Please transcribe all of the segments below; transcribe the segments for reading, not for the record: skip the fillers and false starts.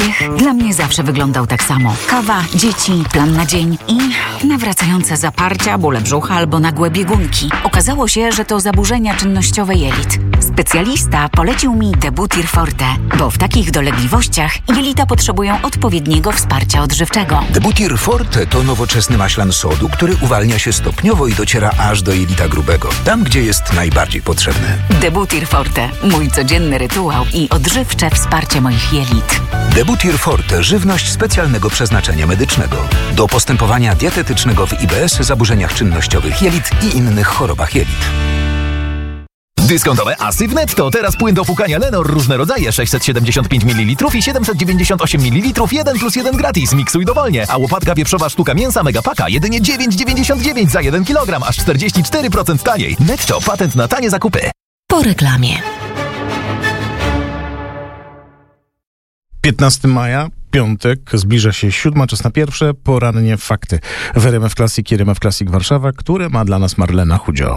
Uśpiech dla mnie zawsze wyglądał tak samo. Kawa, dzieci, plan na dzień i nawracające zaparcia, bóle brzucha albo nagłe biegunki. Okazało się, że to zaburzenia czynnościowe jelit. Specjalista polecił mi Debutir Forte, bo w takich dolegliwościach jelita potrzebują odpowiedniego wsparcia odżywczego. Debutir Forte to nowoczesny maślan sodu, który uwalnia się stopniowo i dociera aż do jelita grubego, tam gdzie jest najbardziej potrzebny. Debutir Forte, mój codzienny rytuał i odżywcze wsparcie moich jelit. Debutir Forte, żywność specjalnego przeznaczenia medycznego. Do postępowania dietetycznego w IBS, zaburzeniach czynnościowych jelit i innych chorobach jelit. Dyskontowe Asy w Netto. Teraz płyn do płukania Lenor. Różne rodzaje. 675 ml i 798 ml. 1+1 gratis. Miksuj dowolnie. A łopatka wieprzowa sztuka mięsa Megapaka jedynie 9,99 za 1 kg. Aż 44% taniej. Netto. Patent na tanie zakupy. Po reklamie. 15 maja, piątek, zbliża się 7, czas na pierwsze porannie fakty w RMF Classic i RMF Classic Warszawa, które ma dla nas Marlena Chudzio.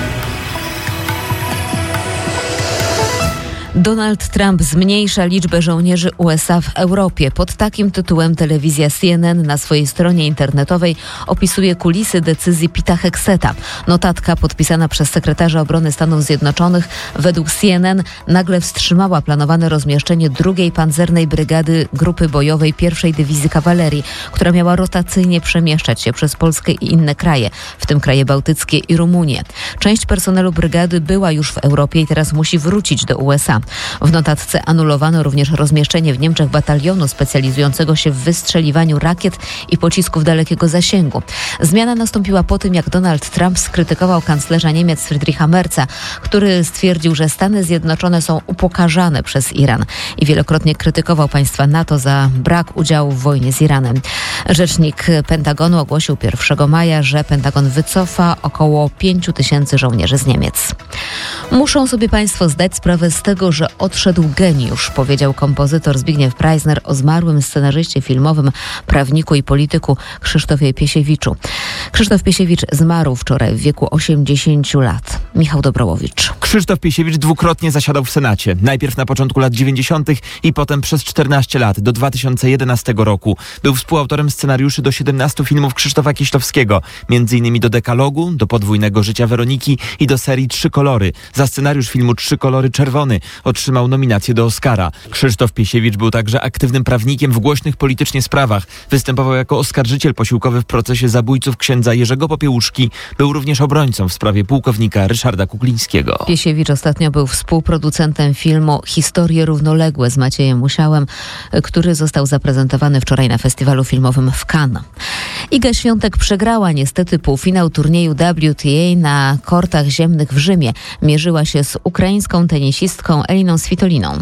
Donald Trump zmniejsza liczbę żołnierzy USA w Europie. Pod takim tytułem telewizja CNN na swojej stronie internetowej opisuje kulisy decyzji Peta Hexeta. Notatka podpisana przez sekretarza obrony Stanów Zjednoczonych według CNN nagle wstrzymała planowane rozmieszczenie drugiej pancernej brygady grupy bojowej pierwszej Dywizji Kawalerii, która miała rotacyjnie przemieszczać się przez Polskę i inne kraje, w tym kraje bałtyckie i Rumunię. Część personelu brygady była już w Europie i teraz musi wrócić do USA. W notatce anulowano również rozmieszczenie w Niemczech batalionu specjalizującego się w wystrzeliwaniu rakiet i pocisków dalekiego zasięgu. Zmiana nastąpiła po tym, jak Donald Trump skrytykował kanclerza Niemiec Friedricha Merza, który stwierdził, że Stany Zjednoczone są upokarzane przez Iran i wielokrotnie krytykował państwa NATO za brak udziału w wojnie z Iranem. Rzecznik Pentagonu ogłosił 1 maja, że Pentagon wycofa około 5 000 żołnierzy z Niemiec. Muszą sobie państwo zdać sprawę z tego, że odszedł geniusz, powiedział kompozytor Zbigniew Preissner o zmarłym scenarzyście filmowym, prawniku i polityku Krzysztofie Piesiewiczu. Krzysztof Piesiewicz zmarł wczoraj w wieku 80 lat. Michał Dobrołowicz. Krzysztof Piesiewicz dwukrotnie zasiadał w Senacie. Najpierw na początku lat 90. i potem przez 14 lat, do 2011 roku. Był współautorem scenariuszy do 17 filmów Krzysztofa Kieślowskiego, m.in. do Dekalogu, do Podwójnego życia Weroniki i do serii Trzy kolory. Za scenariusz filmu Trzy kolory czerwony otrzymał nominację do Oscara. Krzysztof Piesiewicz był także aktywnym prawnikiem w głośnych politycznie sprawach. Występował jako oskarżyciel posiłkowy w procesie zabójców księdza Jerzego Popiełuszki. Był również obrońcą w sprawie pułkownika Ryszarda Kuklińskiego. Piesiewicz ostatnio był współproducentem filmu Historie równoległe z Maciejem Musiałem, który został zaprezentowany wczoraj na festiwalu filmowym w Cannes. Iga Świątek przegrała niestety półfinał turnieju WTA na kortach ziemnych w Rzymie. Mierzyła się z ukraińską tenisistką Eliną Svitoliną.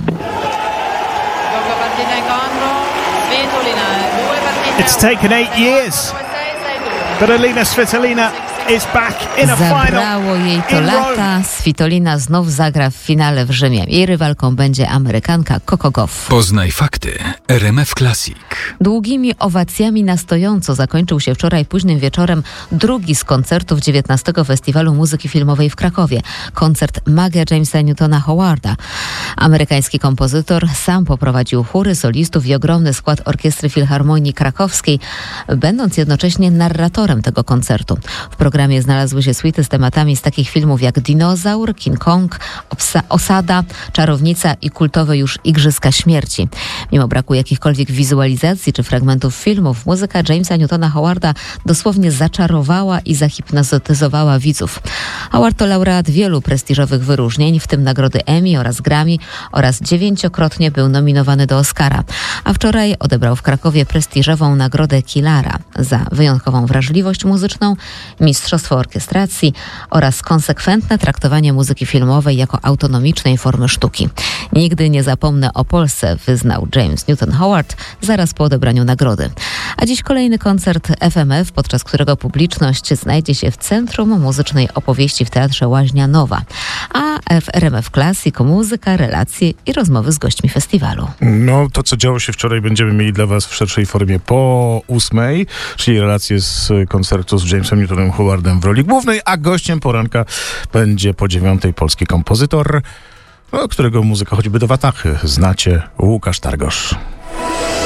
It's taken 8 years, but Elina Svitolina is back in a final. Zabrało jej to lata. Svitolina znów zagra w finale w Rzymie. Jej rywalką będzie Amerykanka Coco Gauff. Poznaj fakty. RMF Classic. Długimi owacjami na stojąco zakończył się wczoraj późnym wieczorem drugi z koncertów 19. Festiwalu Muzyki Filmowej w Krakowie. Koncert Magia Jamesa Newtona Howarda. Amerykański kompozytor sam poprowadził chóry solistów i ogromny skład Orkiestry Filharmonii Krakowskiej, będąc jednocześnie narratorem tego koncertu. W programie znalazły się suity z tematami z takich filmów jak Dinozaur, King Kong, Osada, Czarownica i kultowe już Igrzyska Śmierci. Mimo braku jakichkolwiek wizualizacji czy fragmentów filmów, muzyka Jamesa Newtona Howarda dosłownie zaczarowała i zahipnotyzowała widzów. Howard to laureat wielu prestiżowych wyróżnień, w tym nagrody Emmy oraz Grammy, oraz 9-krotnie był nominowany do Oscara. A wczoraj odebrał w Krakowie prestiżową nagrodę Kilara za wyjątkową wrażliwość muzyczną, mistrzostwo orkiestracji oraz konsekwentne traktowanie muzyki filmowej jako autonomicznej formy sztuki. Nigdy nie zapomnę o Polsce, wyznał James Newton Howard zaraz po odebraniu nagrody. A dziś kolejny koncert FMF, podczas którego publiczność znajdzie się w centrum muzycznej opowieści w Teatrze Łaźnia Nowa. A w RMF Classic muzyka, relacje i rozmowy z gośćmi festiwalu. No, to co działo się wczoraj będziemy mieli dla was w szerszej formie po 8:00, czyli relacje z koncertu z Jamesem Newtonem Howardem w roli głównej, a gościem poranka będzie po 9:00 polski kompozytor, którego muzyka choćby do Watachy znacie, Łukasz Targosz.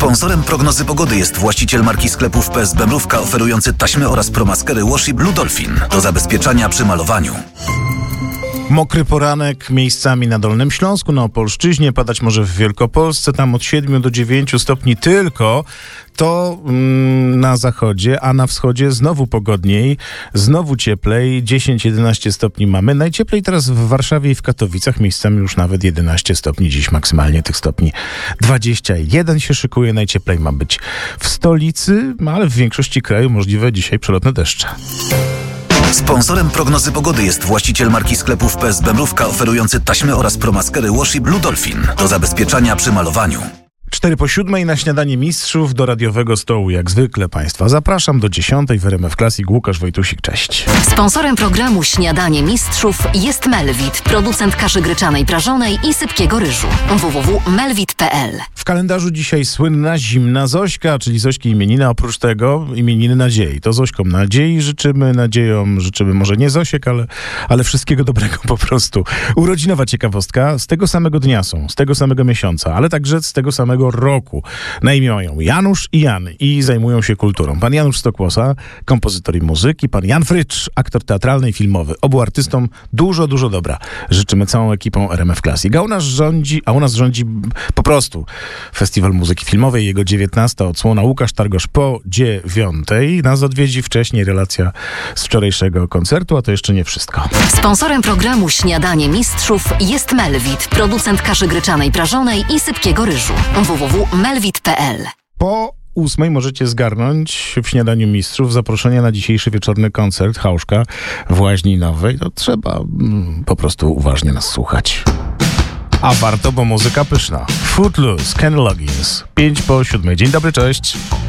Sponsorem prognozy pogody jest właściciel marki sklepów PSB Mrówka oferujący taśmy oraz promaskery Washi Blue Dolphin do zabezpieczania przy malowaniu. Mokry poranek miejscami na Dolnym Śląsku, na Opolszczyźnie, padać może w Wielkopolsce, tam od 7 do 9 stopni tylko. To na zachodzie, a na wschodzie znowu pogodniej, znowu cieplej, 10-11 stopni mamy. Najcieplej teraz w Warszawie i w Katowicach, miejscami już nawet 11 stopni, dziś maksymalnie tych stopni 21 się szykuje. Najcieplej ma być w stolicy, ale w większości kraju możliwe dzisiaj przelotne deszcze. Sponsorem prognozy pogody jest właściciel marki sklepów PSB Mrówka oferujący taśmy oraz promaskery Washi Blue Dolphin do zabezpieczania przy malowaniu. 6:45 na śniadanie mistrzów do radiowego stołu. Jak zwykle Państwa zapraszam do 10 w RMF Classic. Łukasz Wojtusik, cześć. Sponsorem programu Śniadanie Mistrzów jest Melvit, producent kaszy gryczanej prażonej i sypkiego ryżu. www.melvit.pl. W kalendarzu dzisiaj słynna zimna Zośka, czyli Zośki imieniny, oprócz tego imieniny nadziei. To Zośkom nadziei życzymy, nadziejom życzymy może nie Zosiek, ale wszystkiego dobrego po prostu. Urodzinowa ciekawostka, z tego samego dnia są, z tego samego miesiąca, ale także z tego samego roku. Na imię mają Janusz i Jan i zajmują się kulturą. Pan Janusz Stokłosa, kompozytor i muzyk, i pan Jan Frycz, aktor teatralny i filmowy. Obu artystom dużo, dużo dobra. Życzymy całą ekipą RMF Classic. A u nas rządzi po prostu Festiwal Muzyki Filmowej, jego 19. odsłona. Łukasz Targosz po 9. Nas odwiedzi wcześniej relacja z wczorajszego koncertu, a to jeszcze nie wszystko. Sponsorem programu Śniadanie Mistrzów jest Melvit, producent kaszy gryczanej prażonej i sypkiego ryżu. www.melvit.pl. Po 8 możecie zgarnąć w Śniadaniu Mistrzów zaproszenie na dzisiejszy wieczorny koncert Hauszka w Łaźni Nowej. To trzeba po prostu uważnie nas słuchać. A warto, bo muzyka pyszna. Footloose, Kenny Loggins, 5:05. Dzień dobry, cześć.